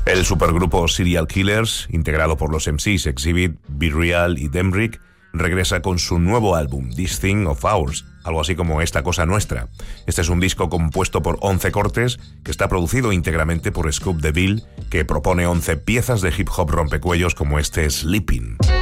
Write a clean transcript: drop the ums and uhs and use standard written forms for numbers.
El supergrupo Serial Killers, integrado por los MCs Exhibit, Be Real y Demrick, regresa con su nuevo álbum, This Thing of Ours, algo así como Esta Cosa Nuestra. Este es un disco compuesto por 11 cortes que está producido íntegramente por Scoop DeVille, que propone 11 piezas de hip hop rompecuellos como este Sleeping.